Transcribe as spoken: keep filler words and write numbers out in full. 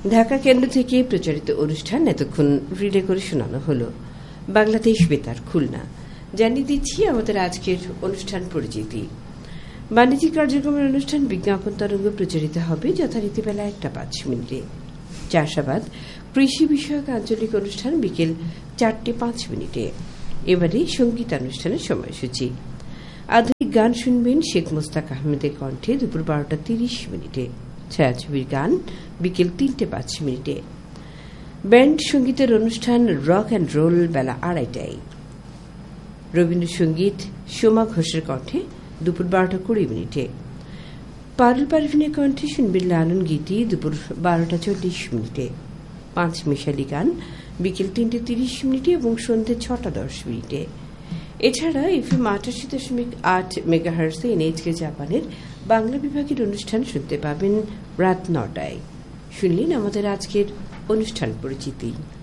ঢাকা কেন্দ্র থেকে প্রচারিত অনুষ্ঠান এতক্ষণ রিলে করে শোনানো হলো। বাংলাদেশ বেতার খুলনা। জানিয়ে দিচ্ছি আমাদের আজকের অনুষ্ঠান পরিচিতি। বাণিজ্যিক কার্যক্রমের অনুষ্ঠান বিজ্ঞাপন তরঙ্গ প্রচারিত হবে যথারীতি বেলা একটা পাঁচ মিনিটে। চাষাবাদ কৃষি বিষয়ক আঞ্চলিক অনুষ্ঠান বিকেল চারটে পাঁচ মিনিটে। এবারে সঙ্গীতানুষ্ঠানের সময়সূচি। আধুনিক গান শুনবেন শেখ মোস্তাক আহমেদের কণ্ঠে দুপুর বারোটা তিরিশ মিনিটে। ছায়াছবির গান বিকেল তিনটে পাঁচ মিনিটে। ব্যান্ড সঙ্গীতের অনুষ্ঠান রক অ্যান্ড রোল বেলা আড়াইটায়। রবীন্দ্রসঙ্গীত সোমা ঘোষের কণ্ঠে দুপুর বারোটা কুড়ি মিনিটে। পারুল পারভিনের কণ্ঠে শুনবেন লালন গীতি দুপুর বারোটা চল্লিশ মিনিটে। পাঁচ মিশালি গান বিকেল তিনটে তিরিশ মিনিটে এবং সন্ধ্যে ছটা দশ মিনিটে। এছাড়া এফএম আটাশি দশমিক আট মেগাহার্সে এনএইচকে জাপানের বাংলা বিভাগের অনুষ্ঠান শুনতে পাবেন রাত নটায়। শুনলেন আমাদের আজকের অনুষ্ঠান পরিচিতি।